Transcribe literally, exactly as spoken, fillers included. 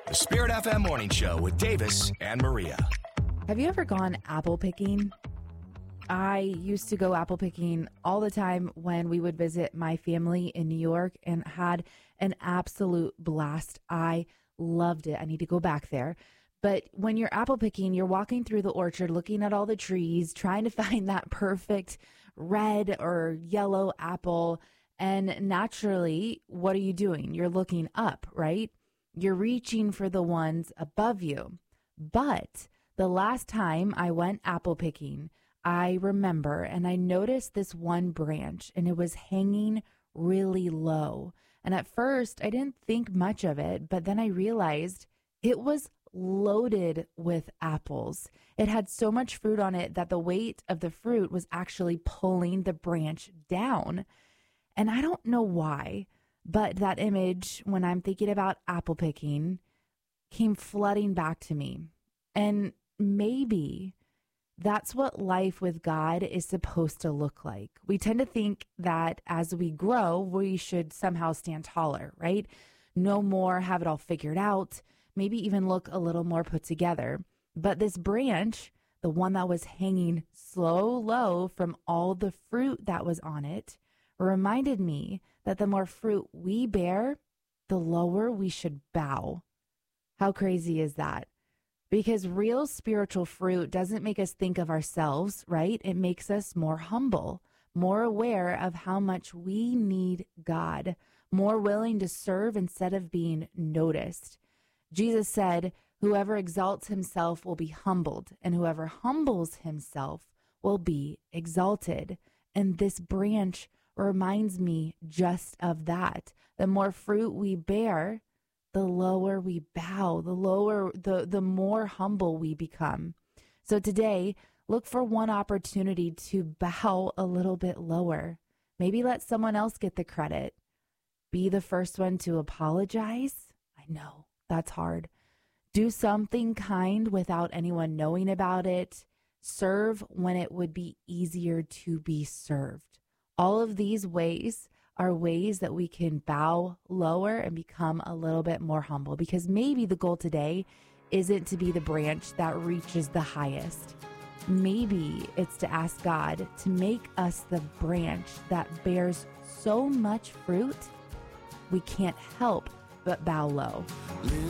The Spirit F M Morning Show with Davis and Maria. Have you ever gone apple picking? I used to go apple picking all the time when we would visit my family in New York and had an absolute blast. I loved it. I need to go back there. But when you're apple picking, you're walking through the orchard, looking at all the trees, trying to find that perfect red or yellow apple. And naturally, what are you doing? You're looking up, right? You're reaching for the ones above you. But the last time I went apple picking, I remember, and I noticed this one branch, and it was hanging really low. And at first, I didn't think much of it, but then I realized it was loaded with apples. It had so much fruit on it that the weight of the fruit was actually pulling the branch down. And I don't know why, but that image, when I'm thinking about apple picking, came flooding back to me. And maybe that's what life with God is supposed to look like. We tend to think that as we grow, we should somehow stand taller, right? No more, have it all figured out, maybe even look a little more put together. But this branch, the one that was hanging so low from all the fruit that was on it, reminded me that the more fruit we bear, the lower we should bow. How crazy is that? Because real spiritual fruit doesn't make us think of ourselves, right? It makes us more humble, more aware of how much we need God, more willing to serve instead of being noticed. Jesus said, whoever exalts himself will be humbled, and whoever humbles himself will be exalted. And this branch reminds me just of that. The more fruit we bear, the lower we bow, the lower, the, the more humble we become. So today, look for one opportunity to bow a little bit lower. Maybe let someone else get the credit. Be the first one to apologize. I know, that's hard. Do something kind without anyone knowing about it. Serve when it would be easier to be served. All of these ways are ways that we can bow lower and become a little bit more humble, because maybe the goal today isn't to be the branch that reaches the highest. Maybe it's to ask God to make us the branch that bears so much fruit we can't help but bow low.